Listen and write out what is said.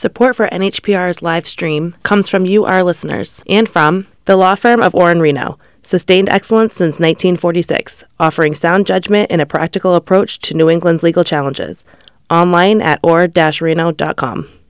Support for NHPR's live stream comes from you, our listeners, and from the law firm of Orr & Reno, sustained excellence since 1946, offering sound judgment and a practical approach to New England's legal challenges. Online at orr-reno.com.